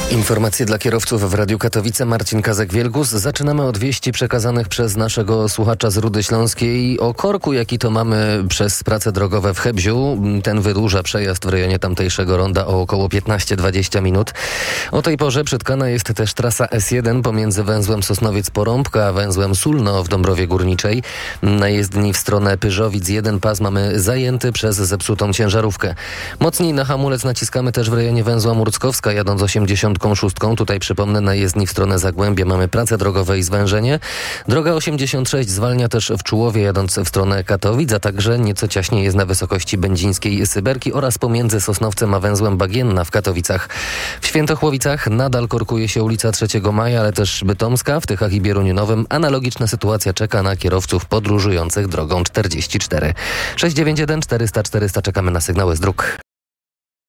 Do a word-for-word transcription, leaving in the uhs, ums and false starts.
Informacje dla kierowców w Radiu Katowice. Marcin Kazek-Wielgus. Zaczynamy od wieści przekazanych przez naszego słuchacza z Rudy Śląskiej o korku, jaki to mamy przez prace drogowe w Hebziu. Ten wydłuża przejazd w rejonie tamtejszego ronda o około piętnaście do dwudziestu minut. O tej porze przytkana jest też trasa S jeden pomiędzy węzłem Sosnowiec-Porąbka a węzłem Sulno w Dąbrowie Górniczej. Na jezdni w stronę Pyżowic jeden pas mamy zajęty przez zepsutą ciężarówkę. Mocniej na hamulec naciskamy też w rejonie węzła Murckowska, jadąc osiemdziesiątką szóstką. Tutaj przypomnę, na jezdni w stronę Zagłębia mamy prace drogowe i zwężenie. Droga osiemdziesiąt sześć zwalnia też w Czułowie, jadąc w stronę Katowic, a także nieco ciaśniej jest na wysokości będzińskiej Syberki oraz pomiędzy Sosnowcem a węzłem Bagienna w Katowicach. W Świętochłowicach nadal korkuje się ulica trzeciego maja, ale też Bytomska, w Tychach i Bieruniu Nowym. Analogiczna sytuacja czeka na kierowców podróżujących drogą czterdzieści cztery. sześć dziewięć jeden czterysta czterysta czekamy na sygnały z dróg.